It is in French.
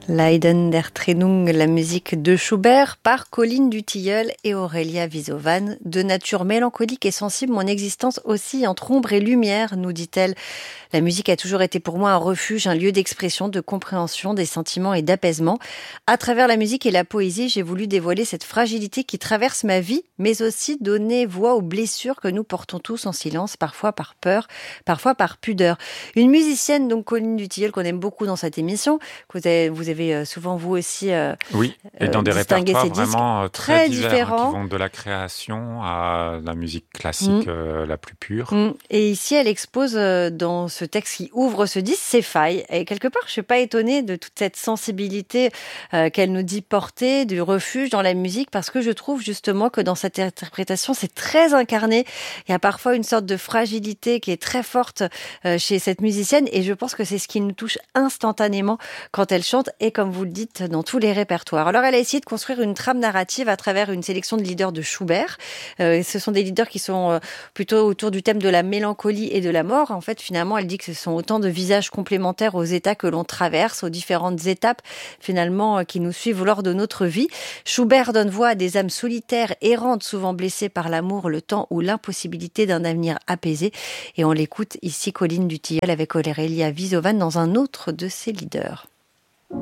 Leiden der Trennung, la musique de Schubert par Colline Dutilleul et Aurélia Wisovan. De nature mélancolique et sensible, mon existence oscille entre ombre et lumière, nous dit-elle. La musique a toujours été pour moi un refuge, un lieu d'expression, de compréhension des sentiments et d'apaisement. À travers la musique et la poésie, j'ai voulu dévoiler cette fragilité qui traverse ma vie, mais aussi donner voix aux blessures que nous portons tous en silence, parfois par peur, parfois par pudeur. Une musicienne, donc Colline Dutilleul, qu'on aime beaucoup dans cette émission, que vous avez souvent vous aussi Oui, et dans des distingué répertoires ces disques vraiment très divers, différents. qui vont de la création à la musique classique la plus pure. Et ici, elle expose dans ce texte qui ouvre ce disque ses failles. Et quelque part, je suis pas étonnée de toute cette sensibilité qu'elle nous dit porter, du refuge dans la musique, parce que je trouve justement que dans cette interprétation, c'est très incarné. Il y a parfois une sorte de fragilité qui est très forte chez cette musicienne, et je pense que c'est ce qui nous touche instantanément quand elle chante, et comme vous le dites, dans tous les répertoires. Alors, elle a essayé de construire une trame narrative à travers une sélection de leaders de Schubert. Ce sont des leaders qui sont plutôt autour du thème de la mélancolie et de la mort. En fait, finalement, elle dit que ce sont autant de visages complémentaires aux états que l'on traverse, aux différentes étapes, finalement, qui nous suivent lors de notre vie. Schubert donne voix à des âmes solitaires, errantes, souvent blessées par l'amour, le temps ou l'impossibilité d'un avenir apaisé. Et on l'écoute ici, Colline Dutilleul avec Aurélia Wisovan dans un autre de ses leaders.